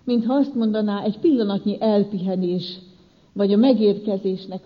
mintha azt mondaná, egy pillanatnyi elpihenés, vagy a megérkezésnek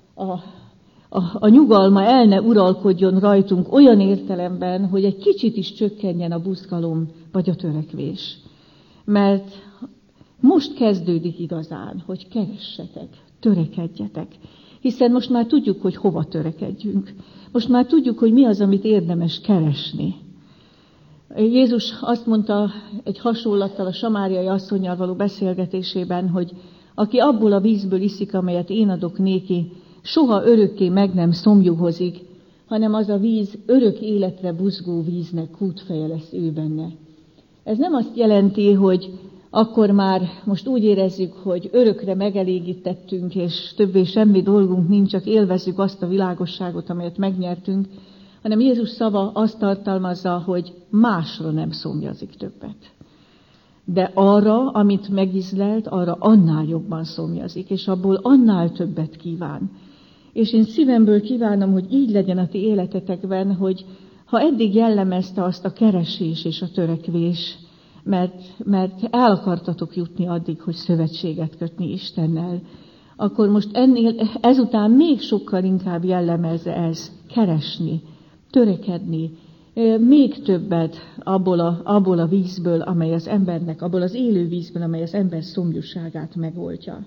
a nyugalma el ne uralkodjon rajtunk olyan értelemben, hogy egy kicsit is csökkenjen a buzgalom vagy a törekvés. Mert most kezdődik igazán, hogy keressetek, törekedjetek. Hiszen most már tudjuk, hogy hova törekedjünk. Most már tudjuk, hogy mi az, amit érdemes keresni. Jézus azt mondta egy hasonlattal a samáriai asszonnyal való beszélgetésében, hogy aki abból a vízből iszik, amelyet én adok néki, soha örökké meg nem szomjuhozik, hanem az a víz örök életre buzgó víznek kútfeje lesz ő benne. Ez nem azt jelenti, hogy akkor már most úgy érezzük, hogy örökre megelégítettünk, és többé semmi dolgunk nincs, csak élvezzük azt a világosságot, amelyet megnyertünk, hanem Jézus szava azt tartalmazza, hogy másra nem szomjazik többet. De arra, amit megízlelt, arra annál jobban szomjazik, és abból annál többet kíván. És én szívemből kívánom, hogy így legyen a ti életetekben, hogy ha eddig jellemezte azt a keresés és a törekvés, mert el akartatok jutni addig, hogy szövetséget kötni Istennel, akkor most ezután még sokkal inkább jellemezze ez, keresni, törekedni, még többet abból a vízből, amely az embernek, abból az élő vízből, amely az ember szomjúságát megoldja.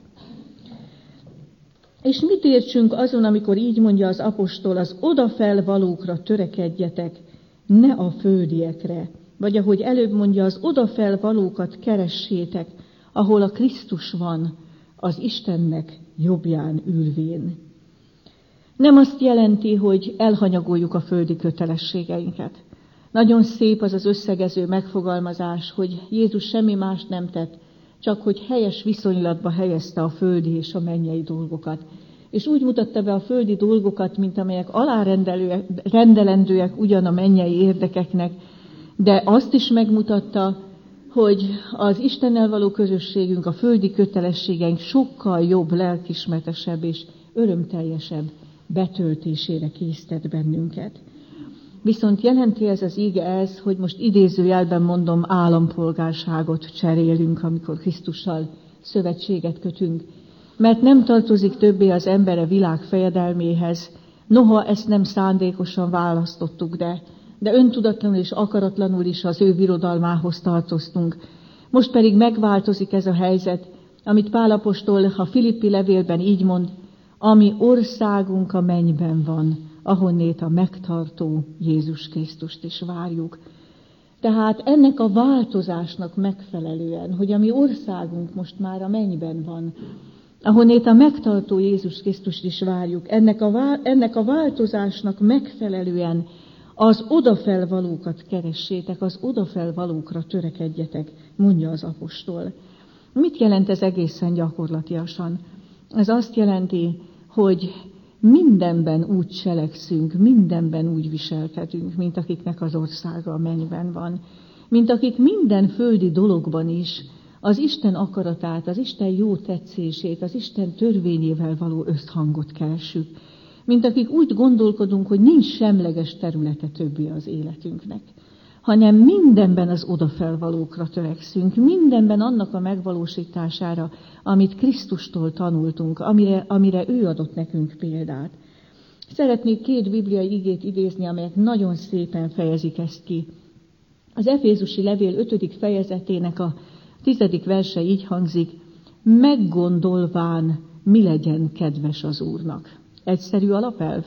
És mit értsünk azon, amikor így mondja az apostol, az odafelvalókra törekedjetek, ne a földiekre, vagy ahogy előbb mondja, az odafelvalókat keressétek, ahol a Krisztus van, az Istennek jobbján ülvén. Nem azt jelenti, hogy elhanyagoljuk a földi kötelességeinket. Nagyon szép az az összegező megfogalmazás, hogy Jézus semmi más nem tett, csak hogy helyes viszonylatba helyezte a földi és a mennyei dolgokat. És úgy mutatta be a földi dolgokat, mint amelyek alárendelendőek ugyan a mennyei érdekeknek, de azt is megmutatta, hogy az Istennel való közösségünk, a földi kötelességeink sokkal jobb, lelkismeretesebb és örömteljesebb betöltésére késztet bennünket. Viszont jelenti ez az ige hogy most idézőjelben mondom, állampolgárságot cserélünk, amikor Krisztussal szövetséget kötünk. Mert nem tartozik többé az ember a világ fejedelméhez, noha ezt nem szándékosan választottuk, de öntudatlanul és akaratlanul is az ő birodalmához tartoztunk. Most pedig megváltozik ez a helyzet, amit Pál apostol a Filippi levélben így mond, ami országunk a mennyben van, ahonnét a megtartó Jézus Krisztust is várjuk. Tehát ennek a változásnak megfelelően, hogy a mi országunk most már a mennyben van, ahonnét a megtartó Jézus Krisztust is várjuk, ennek a változásnak megfelelően az odafelvalókat keressétek, az odafelvalókra törekedjetek, mondja az apostol. Mit jelent ez egészen gyakorlatiasan? Ez azt jelenti, hogy mindenben úgy cselekszünk, mindenben úgy viselkedünk, mint akiknek az országa a mennyben van. Mint akik minden földi dologban is az Isten akaratát, az Isten jó tetszését, az Isten törvényével való összhangot keressük. Mint akik úgy gondolkodunk, hogy nincs semleges területe többé az életünknek, hanem mindenben az odafelvalókra törekszünk, mindenben annak a megvalósítására, amit Krisztustól tanultunk, amire ő adott nekünk példát. Szeretnék 2 bibliai igét idézni, amelyek nagyon szépen fejezik ezt ki. Az Efézusi levél 5. fejezetének a 10. verse így hangzik, meggondolván, mi legyen kedves az Úrnak. Egyszerű alapelv.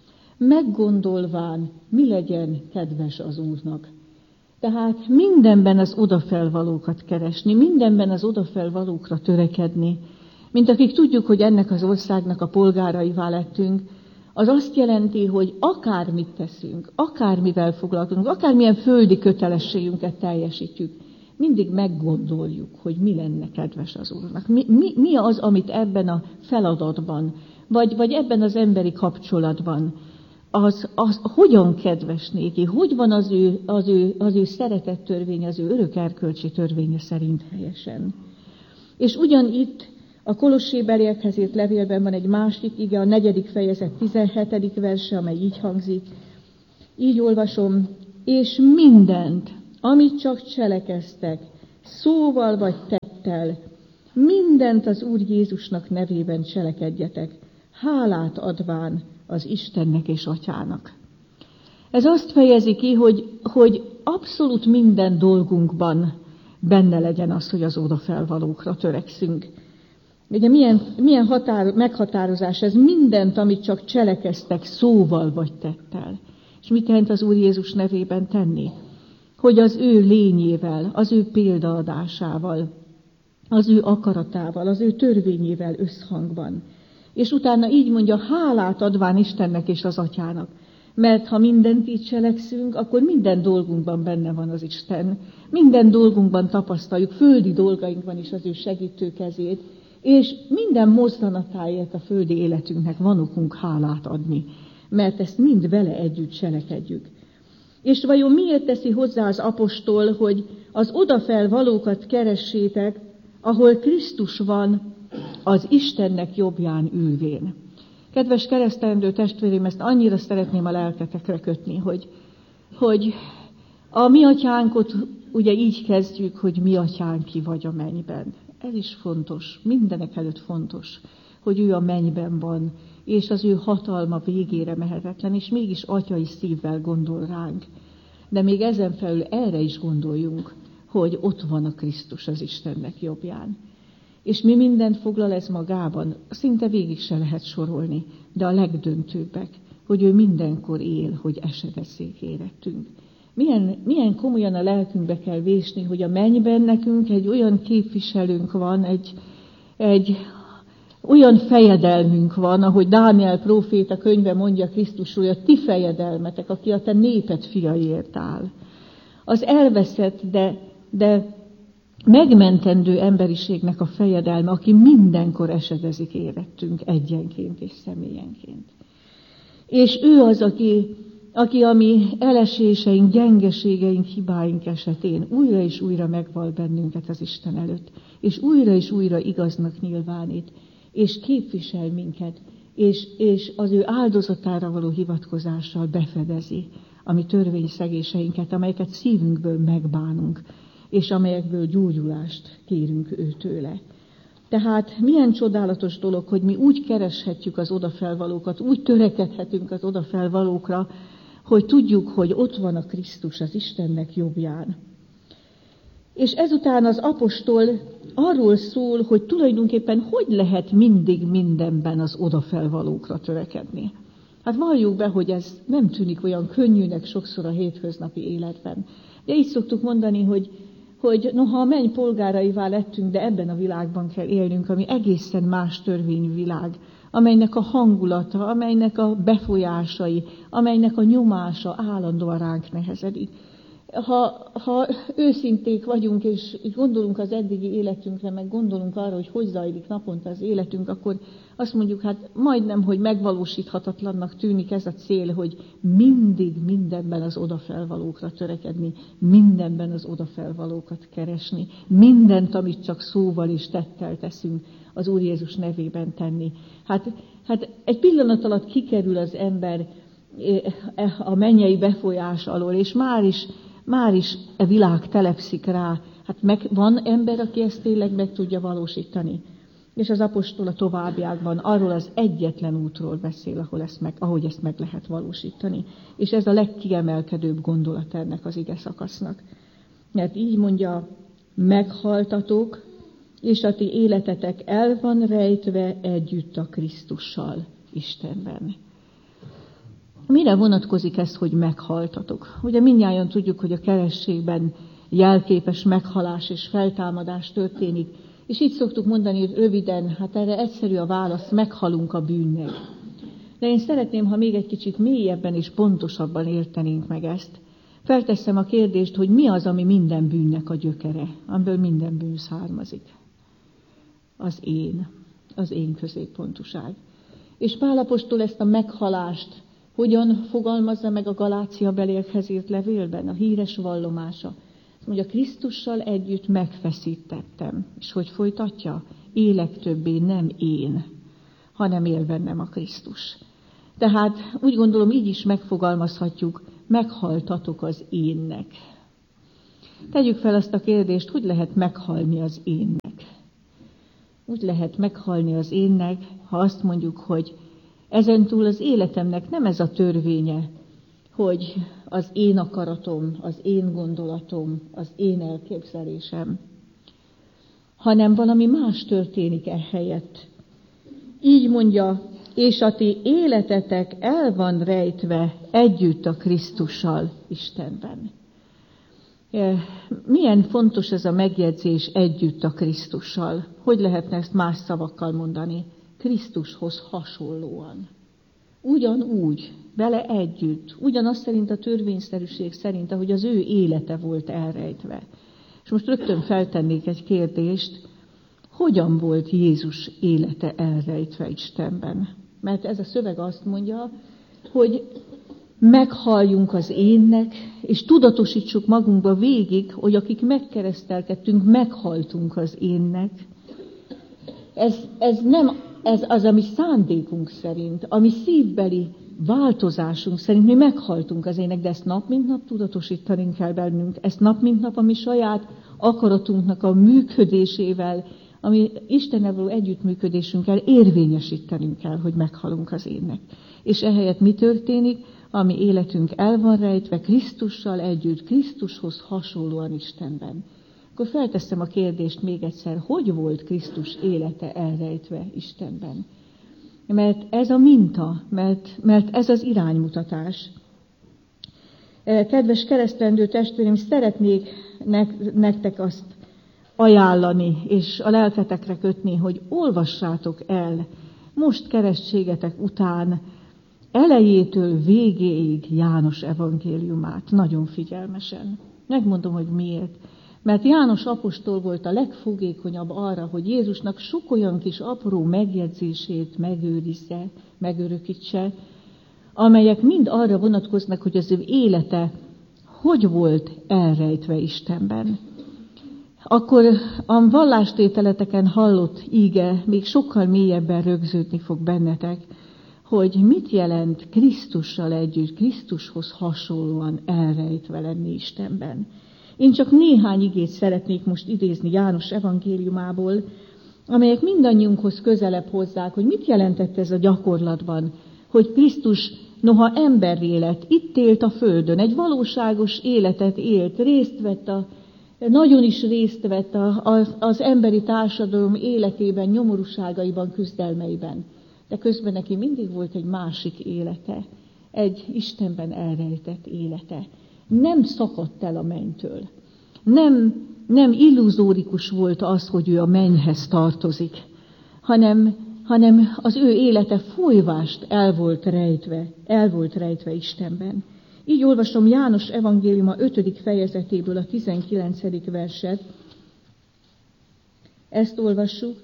Meggondolván, mi legyen kedves az Úrnak. Tehát mindenben az odafelvalókat keresni, mindenben az odafelvalókra törekedni, mint akik tudjuk, hogy ennek az országnak a polgáraivá lettünk, az azt jelenti, hogy akármit teszünk, akármivel foglalkozunk, akármilyen földi kötelességünket teljesítjük, mindig meggondoljuk, hogy mi lenne kedves az Úrnak. Mi az, amit ebben a feladatban, vagy ebben az emberi kapcsolatban, az hogyan kedves néki, hogy van az ő szeretett törvény, az ő örök erkölcsi törvénye szerint helyesen. És ugyanitt a Kolossébeliekhez írt levélben van egy másik ige, a 4. fejezet 17. verse, amely így hangzik. Így olvasom, és mindent, amit csak cselekeztek, szóval vagy tettel, tettel, mindent az Úr Jézusnak nevében cselekedjetek, hálát adván az Istennek és Atyának. Ez azt fejezi ki, hogy abszolút minden dolgunkban benne legyen az, hogy az odafelvalókra törekszünk. Ugye milyen meghatározás ez, mindent, amit csak cselekeztek szóval vagy tettel. És mit jelent az Úr Jézus nevében tenni? Hogy az ő lényével, az ő példaadásával, az ő akaratával, az ő törvényével összhangban. És utána így mondja, hálát adván Istennek és az Atyának. Mert ha mindent így cselekszünk, akkor minden dolgunkban benne van az Isten. Minden dolgunkban tapasztaljuk, földi dolgainkban is az ő segítő kezét, és minden mozdanatáért a földi életünknek van okunk hálát adni, mert ezt mind vele együtt cselekedjük. És vajon miért teszi hozzá az apostol, hogy az odafelvalókat keressétek, ahol Krisztus van, az Istennek jobbján ülvén? Kedves keresztelendő testvérém, ezt annyira szeretném a lelketekre kötni, hogy a mi atyánkot ugye így kezdjük, hogy mi atyánk ki vagy a mennyben. Ez is fontos, mindenek előtt fontos, hogy ő a mennyben van, és az ő hatalma végére mehetetlen, és mégis atyai szívvel gondol ránk. De még ezen felül erre is gondoljunk, hogy ott van a Krisztus az Istennek jobbján. És mi mindent foglal ez magában, szinte végig se lehet sorolni, de a legdöntőbbek, hogy ő mindenkor él, hogy esedezzék érettünk. Milyen komolyan a lelkünkbe kell vésni, hogy a mennyben nekünk egy olyan képviselőnk van, egy olyan fejedelmünk van, ahogy Dániel próféta könyve mondja Krisztusról, hogy a ti fejedelmetek, aki a te néped fiaiért áll. Az elveszett, de megmentendő emberiségnek a fejedelme, aki mindenkor esedezik érettünk egyenként és személyenként. És ő az, aki a mi eleséseink, gyengeségeink, hibáink esetén újra és újra megval bennünket az Isten előtt, és újra igaznak nyilvánít, és képvisel minket, és az ő áldozatára való hivatkozással befedezi a mi törvényszegéseinket, amelyeket szívünkből megbánunk, és amelyekből gyógyulást kérünk őtőle. Tehát milyen csodálatos dolog, hogy mi úgy kereshetjük az odafelvalókat, úgy törekedhetünk az odafelvalókra, hogy tudjuk, hogy ott van a Krisztus az Istennek jobbján. És ezután az apostol arról szól, hogy tulajdonképpen hogy lehet mindig mindenben az odafelvalókra törekedni. Hát valljuk be, hogy ez nem tűnik olyan könnyűnek sokszor a hétköznapi életben. De így szoktuk mondani, hogy noha a menny polgáraivá lettünk, de ebben a világban kell élnünk, ami egészen más törvényű világ, amelynek a hangulata, amelynek a befolyásai, amelynek a nyomása állandóan ránk nehezedik. Ha őszinték vagyunk, és gondolunk az eddigi életünkre, meg gondolunk arra, hogy zajlik naponta az életünk, akkor azt mondjuk, hát majdnem, hogy megvalósíthatatlannak tűnik ez a cél, hogy mindig mindenben az odafelvalókra törekedni, mindenben az odafelvalókat keresni, mindent, amit csak szóval és tettel teszünk, az Úr Jézus nevében tenni. Hát egy pillanat alatt kikerül az ember a mennyei befolyás alól, és már is a világ telepszik rá. Hát van ember, aki ezt tényleg meg tudja valósítani. És az apostol a továbbiakban arról az egyetlen útról beszél, ahogy ezt meg lehet valósítani. És ez a legkiemelkedőbb gondolat ennek az ige szakasznak. Mert így mondja, meghaltatok, és a ti életetek el van rejtve együtt a Krisztussal Istenben. Mire vonatkozik ez, hogy meghaltatok? Ugye mindnyájan tudjuk, hogy a kerességben jelképes meghalás és feltámadás történik, és így szoktuk mondani, hogy röviden, hát erre egyszerű a válasz, meghalunk a bűnnek. De én szeretném, ha még egy kicsit mélyebben és pontosabban értenénk meg ezt. Felteszem a kérdést, hogy mi az, ami minden bűnnek a gyökere, amiből minden bűn származik. Az én középpontúság. És Pál apostol ezt a meghalást hogyan fogalmazza meg a Galácia beliekhez írt levélben, a híres vallomása? Mondja, Krisztussal együtt megfeszítettem. És hogy folytatja? Élek többé nem én, hanem él bennem a Krisztus. Tehát úgy gondolom, így is megfogalmazhatjuk, meghaltatok az énnek. Tegyük fel azt a kérdést, hogy lehet meghalni az énnek? Úgy lehet meghalni az énnek, ha azt mondjuk, hogy ezentúl az életemnek nem ez a törvénye, hogy az én akaratom, az én gondolatom, az én elképzelésem, hanem valami más történik ehelyett. Így mondja, és a ti életetek el van rejtve együtt a Krisztussal Istenben. Milyen fontos ez a megjegyzés együtt a Krisztussal. Hogy lehetne ezt más szavakkal mondani? Krisztushoz hasonlóan. Ugyanúgy, vele együtt, ugyanaz szerint a törvényszerűség szerint, ahogy az ő élete volt elrejtve. És most rögtön feltennék egy kérdést, hogyan volt Jézus élete elrejtve Istenben? Mert ez a szöveg azt mondja, hogy meghalljunk az énnek, és tudatosítsuk magunkba végig, hogy akik megkeresztelkedtünk, meghaltunk az énnek. Ez nem ez az, ami szándékunk szerint, ami szívbeli változásunk szerint, mi meghaltunk az énnek, de ezt nap mint nap tudatosítani kell bennünk. Ezt nap mint nap a mi saját akaratunknak a működésével, ami Istennel való együttműködésünkkel érvényesítenünk kell, hogy meghalunk az énnek. És ehelyett mi történik? A mi életünk el van rejtve Krisztussal együtt, Krisztushoz hasonlóan Istenben. Akkor felteszem a kérdést még egyszer, hogy volt Krisztus élete elrejtve Istenben? Mert ez a minta, mert ez az iránymutatás. Kedves keresztelendő testvéreim, szeretnék nektek azt ajánlani, és a lelketekre kötni, hogy olvassátok el most keresztségetek után elejétől végéig János evangéliumát, nagyon figyelmesen. Megmondom, hogy miért. Mert János apostol volt a legfogékonyabb arra, hogy Jézusnak sok olyan kis apró megjegyzését megőrizze, megörökítse, amelyek mind arra vonatkoznak, hogy az ő élete hogy volt elrejtve Istenben. Akkor a vallástételeteken hallott íge még sokkal mélyebben rögződni fog bennetek, hogy mit jelent Krisztussal együtt, Krisztushoz hasonlóan elrejtve lenni Istenben. Én csak néhány igét szeretnék most idézni János evangéliumából, amelyek mindannyiunkhoz közelebb hozzák, hogy mit jelentett ez a gyakorlatban, hogy Krisztus noha emberré lett, itt élt a földön, egy valóságos életet élt, nagyon is részt vett az emberi társadalom életében, nyomorúságaiban, küzdelmeiben. De közben neki mindig volt egy másik élete, egy Istenben elrejtett élete. Nem szakadt el a mennytől. Nem illuzórikus volt az, hogy ő a mennyhez tartozik, hanem az ő élete folyvást el volt rejtve Istenben. Így olvasom János evangéliuma 5. fejezetéből a 19. verset. Ezt olvassuk.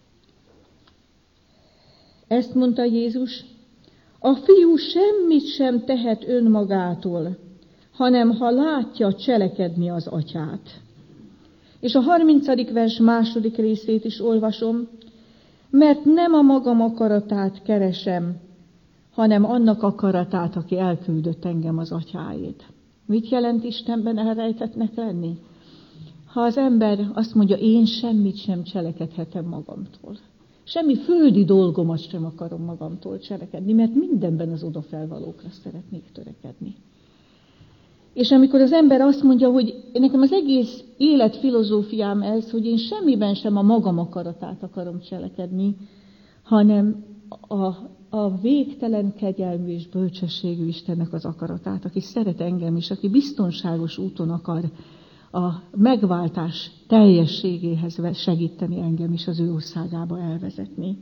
Ezt mondta Jézus, a fiú semmit sem tehet önmagától, hanem ha látja cselekedni az atyát. És a 30. vers második részét is olvasom, mert nem a magam akaratát keresem, hanem annak akaratát, aki elküldött engem az atyáét. Mit jelent Istenben elrejtettnek lenni? Ha az ember azt mondja, én semmit sem cselekedhetem magamtól. Semmi földi dolgomat sem akarom magamtól cselekedni, mert mindenben az odafelvalókra szeretnék törekedni. És amikor az ember azt mondja, hogy nekem az egész életfilozófiám ez, hogy én semmiben sem a magam akaratát akarom cselekedni, hanem a végtelen kegyelmű és bölcsességű Istennek az akaratát, aki szeret engem is, aki biztonságos úton akar a megváltás teljességéhez segíteni engem is, az ő országába elvezetni.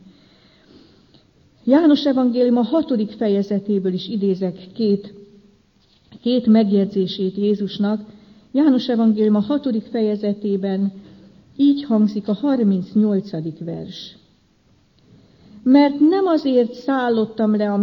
János evangélium a 6. fejezetéből is idézek két megjegyzését Jézusnak. János evangélium a 6. fejezetében így hangzik a 38. vers. Mert azért szállottam le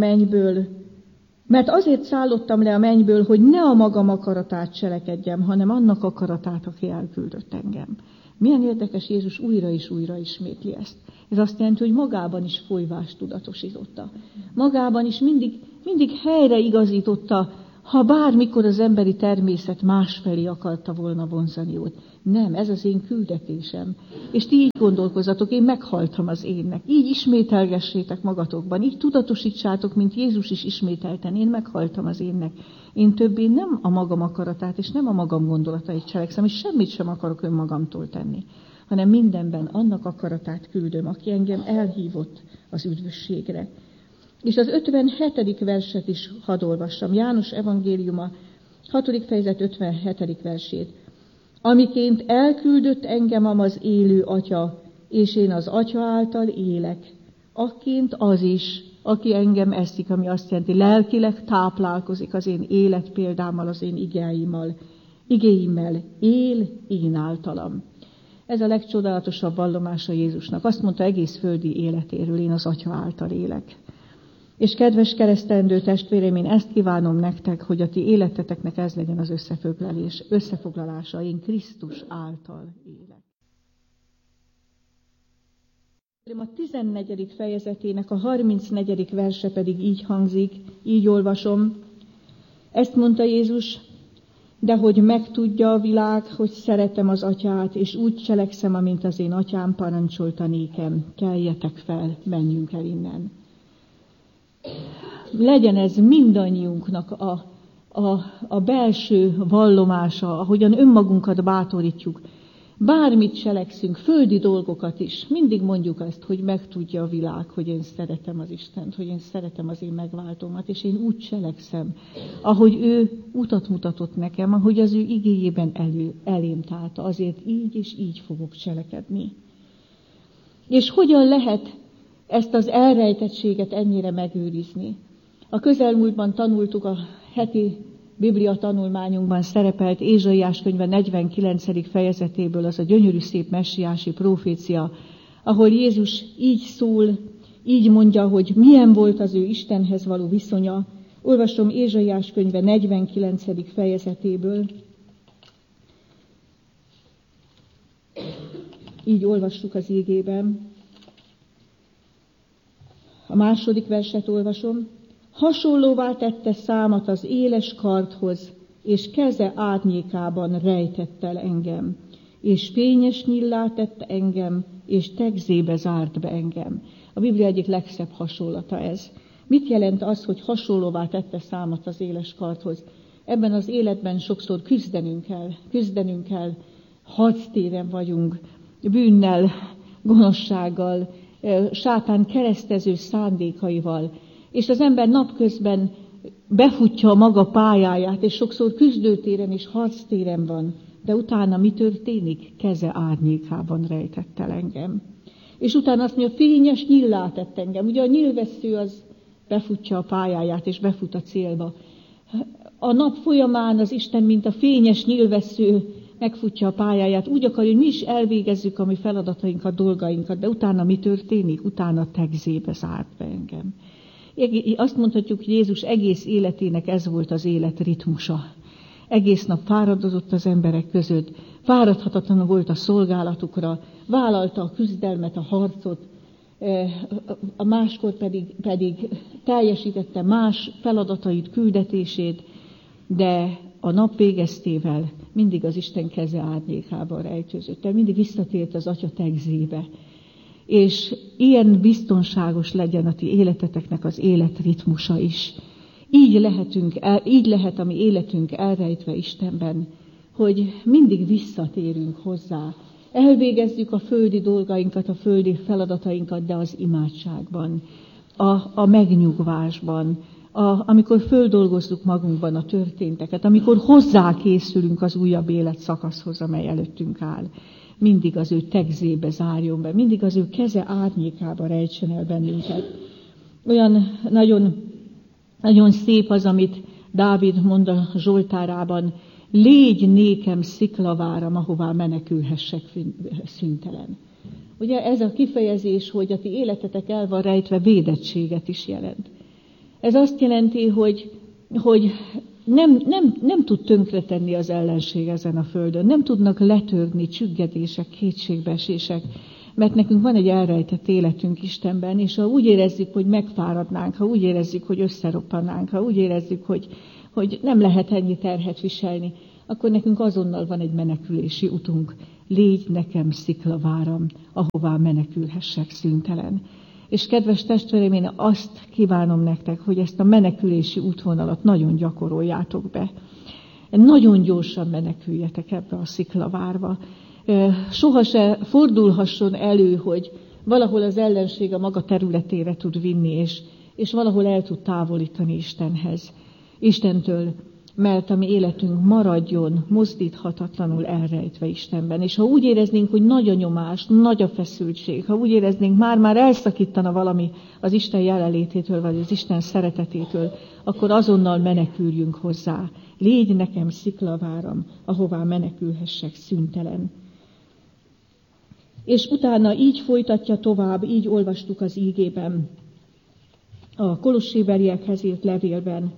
a mennyből, hogy ne a magam akaratát cselekedjem, hanem annak akaratát, aki elküldött engem. Milyen érdekes, Jézus újra és újra ismétli ezt. Ez azt jelenti, hogy magában is folyvást tudatosította. Magában is mindig helyre igazította ha bármikor az emberi természet másfelé akarta volna vonzani őt. Nem, ez az én küldetésem. És ti így gondolkozzatok, én meghaltam az énnek. Így ismételgessétek magatokban, így tudatosítsátok, mint Jézus is ismételten, én meghaltam az énnek. Én többé nem a magam akaratát, és nem a magam gondolatait cselekszem, és semmit sem akarok önmagamtól tenni, hanem mindenben annak akaratát küldöm, aki engem elhívott az üdvösségre. És az 57. verset is hadd olvassam, János evangéliuma, 6. fejezet 57. versét. Amiként elküldött engem az élő Atya, és én az Atya által élek, akként az is, aki engem eszik, ami azt jelenti, lelkileg táplálkozik az én életpéldámmal, az én igéimmel, él én általam. Ez a legcsodálatosabb vallomása Jézusnak. Azt mondta egész földi életéről, én az Atya által élek. És kedves keresztelendő testvéreim, én ezt kívánom nektek, hogy a ti életeteknek ez legyen az összefoglalása. Én Krisztus által élek. A 14. fejezetének a 34. verse pedig így hangzik, így olvasom. Ezt mondta Jézus, de hogy megtudja a világ, hogy szeretem az Atyát, és úgy cselekszem, amint az én Atyám parancsolta nékem. Keljetek fel, menjünk el innen. Legyen ez mindannyiunknak a belső vallomása, ahogyan önmagunkat bátorítjuk. Bármit cselekszünk, földi dolgokat is, mindig mondjuk azt, hogy megtudja a világ, hogy én szeretem az Istent, hogy én szeretem az én megváltómat, és én úgy cselekszem, ahogy ő utat mutatott nekem, ahogy az ő igéjében elém tálta, azért így és így fogok cselekedni. És hogyan lehet ezt az elrejtettséget ennyire megőrizni? A közelmúltban tanultuk, a heti Biblia tanulmányunkban szerepelt Ézsaiás könyve 49. fejezetéből, az a gyönyörű szép messiási profécia, ahol Jézus így szól, így mondja, hogy milyen volt az ő Istenhez való viszonya. Olvasom Ézsaiás könyve 49. fejezetéből. Így olvassuk az igében. A második verset olvasom. Hasonlóvá tette számat az éles kardhoz, és keze árnyékában rejtett el engem, és fényes nyillá tette engem, és tegzébe zárt be engem. A Biblia egyik legszebb hasonlata ez. Mit jelent az, hogy hasonlóvá tette számat az éles kardhoz? Ebben az életben sokszor küzdenünk kell, harctéren vagyunk, bűnnel, gonoszsággal, sátán keresztező szándékaival, és az ember napközben befutja a maga pályáját, és sokszor küzdőtéren és harctéren van, de utána mi történik? Keze árnyékában rejtett el engem. És utána azt mondja, fényes nyillá tett engem. Ugye a nyilvessző az befutja a pályáját, és befut a célba. A nap folyamán az Isten, mint a fényes nyilvessző, megfutja a pályáját. Úgy akarja, hogy mi is elvégezzük a mi feladatainkat, dolgainkat, de utána mi történik? Utána tegzébe zárt be engem. Azt mondhatjuk, hogy Jézus egész életének ez volt az élet ritmusa. Egész nap fáradozott az emberek között, fáradhatatlan volt a szolgálatukra, vállalta a küzdelmet, a harcot, a máskor pedig teljesítette más feladatait, küldetését, de a nap végeztével mindig az Isten keze árnyékában rejtőzött, mindig visszatért az Atya tegzébe. És ilyen biztonságos legyen a ti életeteknek az életritmusa is. Így lehet a mi életünk elrejtve Istenben, hogy mindig visszatérünk hozzá. Elvégezzük a földi dolgainkat, a földi feladatainkat, de az imádságban, a megnyugvásban, amikor földolgozzuk magunkban a történteket, amikor hozzákészülünk az újabb életszakaszhoz, amely előttünk áll. Mindig az ő tegzébe zárjon be, mindig az ő keze árnyékába rejtsen el bennünket. Olyan nagyon, nagyon szép az, amit Dávid mond a Zsoltárában, légy nékem sziklaváram, ahová menekülhessek szüntelen. Ugye ez a kifejezés, hogy a ti életetek el van rejtve, védettséget is jelent. Ez azt jelenti, hogy nem tud tönkretenni az ellenség ezen a földön. Nem tudnak letörni csüggedések, kétségbeesések, mert nekünk van egy elrejtett életünk Istenben, és ha úgy érezzük, hogy megfáradnánk, ha úgy érezzük, hogy összeroppannánk, ha úgy érezzük, hogy nem lehet ennyi terhet viselni, akkor nekünk azonnal van egy menekülési utunk. Légy nekem sziklaváram, ahová menekülhessek szüntelen. És kedves testvéreim, én azt kívánom nektek, hogy ezt a menekülési útvonalat nagyon gyakoroljátok be. Nagyon gyorsan meneküljetek ebbe a sziklavárba. Soha se fordulhasson elő, hogy valahol az ellenség a maga területére tud vinni, és valahol el tud távolítani Istentől, mert a mi életünk maradjon mozdíthatatlanul elrejtve Istenben. És ha úgy éreznénk, hogy nagy a nyomás, nagy a feszültség, ha úgy éreznénk, már elszakítana valami az Isten jelenlététől, vagy az Isten szeretetétől, akkor azonnal meneküljünk hozzá. Légy nekem sziklaváram, ahová menekülhessek szüntelen. És utána így folytatja tovább, így olvastuk az ígében, a kolossébeliekhez írt levélben.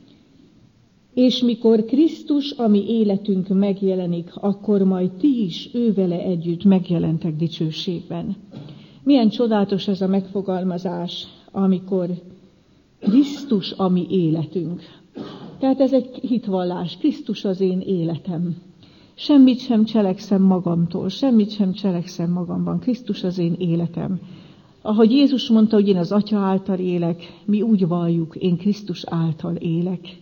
És mikor Krisztus, a mi életünk megjelenik, akkor majd ti is ővele együtt megjelentek dicsőségben. Milyen csodálatos ez a megfogalmazás, amikor Krisztus, a mi életünk. Tehát ez egy hitvallás, Krisztus az én életem. Semmit sem cselekszem magamtól, semmit sem cselekszem magamban, Krisztus az én életem. Ahogy Jézus mondta, hogy én az Atya által élek, mi úgy valljuk, én Krisztus által élek.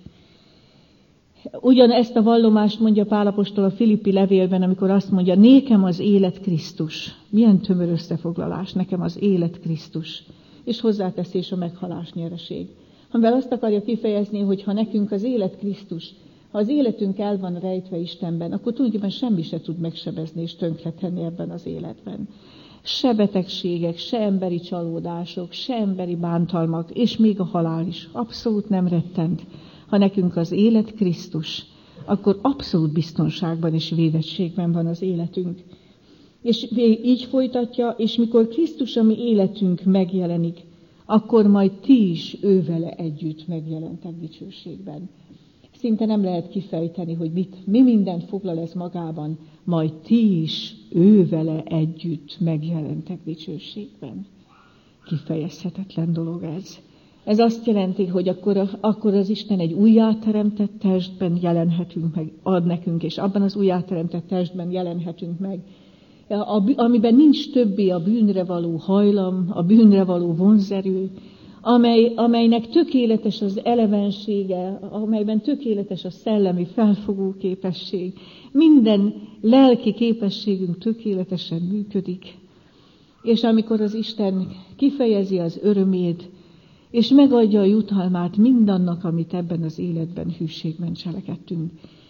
Ugyanezt a vallomást mondja Pál apostol a Filippi levélben, amikor azt mondja, nékem az élet Krisztus. Milyen tömör összefoglalás, nekem az élet Krisztus. És hozzáteszi és a meghalás nyereség. Amivel azt akarja kifejezni, hogy ha nekünk az élet Krisztus, ha az életünk el van rejtve Istenben, akkor tulajdonképpen semmi se tud megsebezni és tönkretenni ebben az életben. Se betegségek, se emberi csalódások, se emberi bántalmak, és még a halál is abszolút nem rettent. Ha nekünk az élet Krisztus, akkor abszolút biztonságban és védettségben van az életünk. És így folytatja, és mikor Krisztus, a mi életünk megjelenik, akkor majd ti is ővele együtt megjelentek dicsőségben. Szinte nem lehet kifejteni, hogy mi mindent foglal ez magában, majd ti is ővele együtt megjelentek dicsőségben. Kifejezhetetlen dolog ez. Ez azt jelenti, hogy akkor az Isten egy újjáteremtett testben jelenhetünk meg, ad nekünk, és abban az újjáteremtett testben jelenhetünk meg, amiben nincs többé a bűnre való hajlam, a bűnre való vonzerő, amelynek tökéletes az elevensége, amelyben tökéletes a szellemi felfogó képesség. Minden lelki képességünk tökéletesen működik. És amikor az Isten kifejezi az örömét, és megadja a jutalmát mindannak, amit ebben az életben hűségben cselekedtünk.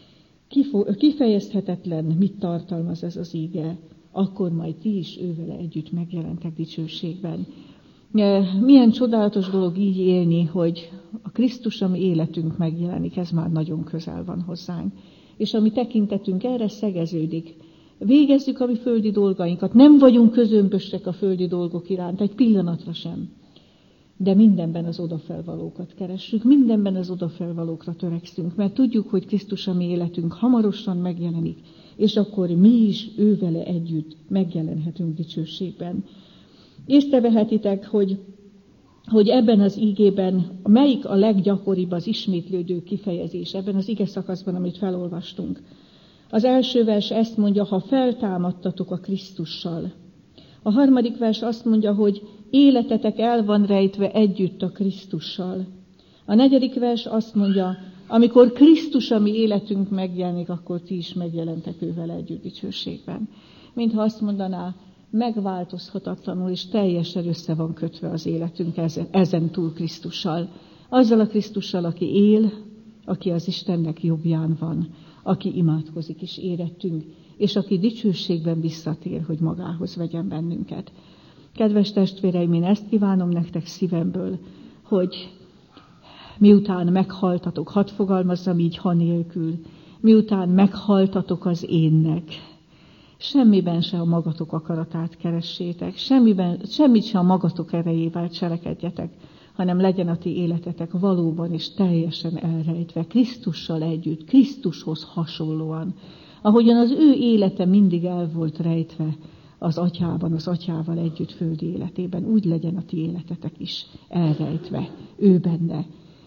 Kifejezhetetlen, mit tartalmaz ez az íge, akkor majd ti is ővele együtt megjelentek dicsőségben. Milyen csodálatos dolog így élni, hogy a Krisztus, ami életünk megjelenik, ez már nagyon közel van hozzánk. És a mi tekintetünk erre szegeződik. Végezzük a mi földi dolgainkat, nem vagyunk közömbösek a földi dolgok iránt, egy pillanatra sem. De mindenben az odafelvalókat keressük, mindenben az odafelvalókra törekszünk, mert tudjuk, hogy Krisztus, a mi életünk hamarosan megjelenik, és akkor mi is ővele együtt megjelenhetünk dicsőségben. Észrevehetitek, hogy ebben az ígében melyik a leggyakoribb az ismétlődő kifejezés, ebben az ige szakaszban, amit felolvastunk. Az első vers ezt mondja, ha feltámadtatok a Krisztussal. A harmadik vers azt mondja, hogy életetek el van rejtve együtt a Krisztussal. A negyedik vers azt mondja, amikor Krisztus, a mi életünk megjelenik, akkor ti is megjelentek ővele együtt dicsőségben. Mintha azt mondaná, megváltozhatatlanul és teljesen össze van kötve az életünk ezen túl Krisztussal. Azzal a Krisztussal, aki él, aki az Istennek jobbján van, aki imádkozik is érettünk, és aki dicsőségben visszatér, hogy magához vegyen bennünket. Kedves testvéreim, én ezt kívánom nektek szívemből, hogy miután meghaltatok, hadd fogalmazzam így ha nélkül, miután meghaltatok az énnek, semmiben se a magatok akaratát keressétek, semmit se a magatok erejével cselekedjetek, hanem legyen a ti életetek valóban és teljesen elrejtve, Krisztussal együtt, Krisztushoz hasonlóan, ahogyan az ő élete mindig el volt rejtve az Atyában, az Atyával együtt földi életében, úgy legyen a ti életetek is elrejtve, ő benne.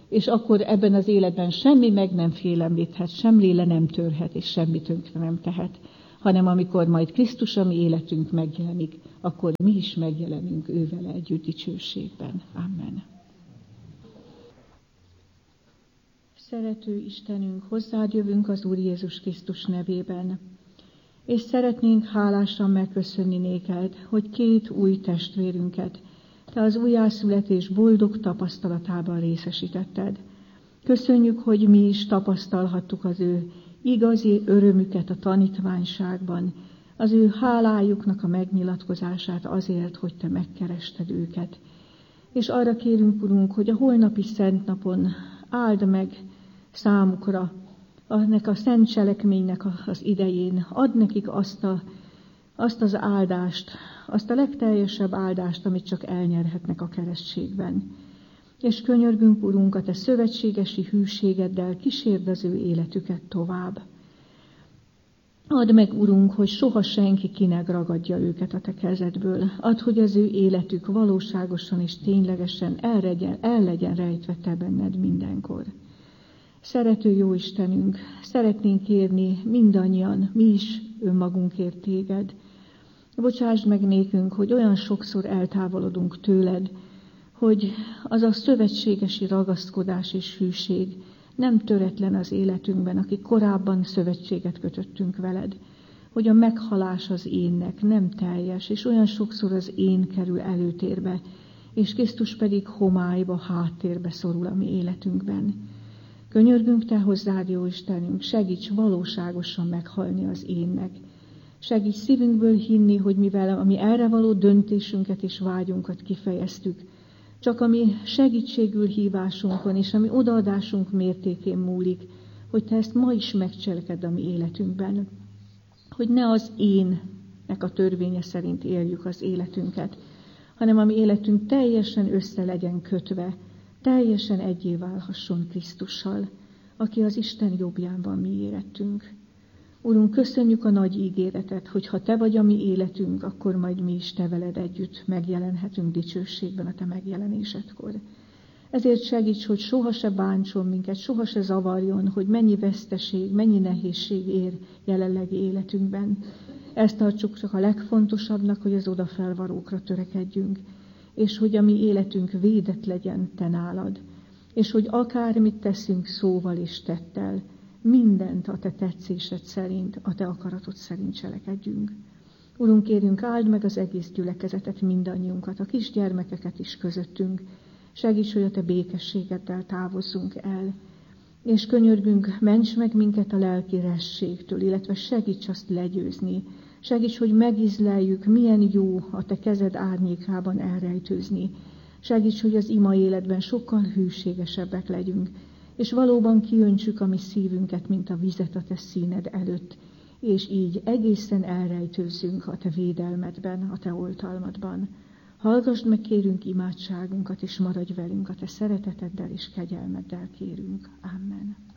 és akkor ebben az életben semmi meg nem félemlíthet, semmi le nem törhet, és semmi tönkre nem tehet, hanem amikor majd Krisztus a mi életünk megjelenik, akkor mi is megjelenünk ővele együtt dicsőségben. Amen. Szerető Istenünk, hozzád jövünk az Úr Jézus Krisztus nevében, és szeretnénk hálásan megköszönni néked, hogy 2 új testvérünket te az újjászületés boldog tapasztalatában részesítetted. Köszönjük, hogy mi is tapasztalhattuk az ő igazi örömüket a tanítványságban, az ő hálájuknak a megnyilatkozását azért, hogy te megkerested őket. És arra kérünk, Urunk, hogy a holnapi szent napon áld meg számukra, ennek a szent cselekménynek az idején, add nekik azt az áldást, azt a legteljesebb áldást, amit csak elnyerhetnek a keresztségben. És könyörgünk, Urunk, a te szövetségesi hűségeddel kísérd az ő életüket tovább. Add meg, Urunk, hogy soha senki ki ne ragadja őket a te kezedből. Add, hogy az ő életük valóságosan és ténylegesen el legyen rejtve te benned mindenkor. Szerető jó Istenünk, szeretnénk kérni mindannyian, mi is önmagunkért téged. Bocsásd meg nékünk, hogy olyan sokszor eltávolodunk tőled, hogy az a szövetségesi ragaszkodás és hűség nem töretlen az életünkben, akik korábban szövetséget kötöttünk veled, hogy a meghalás az énnek nem teljes, és olyan sokszor az én kerül előtérbe, és Krisztus pedig homályba, háttérbe szorul a mi életünkben. Könyörgünk te hozzád, jó Istenünk, segíts valóságosan meghalni az énnek. Segíts szívünkből hinni, hogy mivel a mi erre való döntésünket és vágyunkat kifejeztük, csak a mi segítségül hívásunkon és a mi odaadásunk mértékén múlik, hogy te ezt ma is megcseleked a mi életünkben. Hogy ne az énnek a törvénye szerint éljük az életünket, hanem a mi életünk teljesen össze legyen kötve, teljesen egyé válhasson Krisztussal, aki az Isten jobbján van mi érettünk. Urunk, köszönjük a nagy ígéretet, hogy ha te vagy a mi életünk, akkor majd mi is te veled együtt megjelenhetünk dicsőségben a te megjelenésedkor. Ezért segíts, hogy soha se bántson minket, soha se zavarjon, hogy mennyi veszteség, mennyi nehézség ér jelenlegi életünkben. Ezt tartsuk csak a legfontosabbnak, hogy az odafelvarókra törekedjünk, és hogy a mi életünk védett legyen te nálad, és hogy akármit teszünk szóval és tettel, mindent a te tetszésed szerint, a te akaratod szerint cselekedjünk. Urunk, kérünk, áld meg az egész gyülekezetet, mindannyiunkat, a kisgyermekeket is közöttünk. Segíts, hogy a te békességeddel távozzunk el. És könyörgünk, ments meg minket a lelki rességtől, illetve segíts azt legyőzni. Segíts, hogy megízleljük, milyen jó a te kezed árnyékában elrejtőzni. Segíts, hogy az ima életben sokkal hűségesebbek legyünk, és valóban kiöntsük a mi szívünket, mint a vizet a te színed előtt, és így egészen elrejtőzzünk a te védelmedben, a te oltalmadban. Hallgassd meg, kérünk, imádságunkat, és maradj velünk a te szereteteddel és kegyelmeddel, kérünk. Amen.